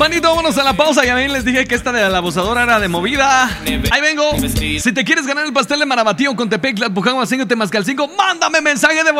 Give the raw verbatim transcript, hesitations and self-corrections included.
Panito, vámonos a la pausa. Ya ven, les dije que esta de la abusadora era de movida. Ahí vengo. Si te quieres ganar el pastel de Marabatío con Tepec, Tlalpujahua, cinco, Temascalcingo, mándame mensaje de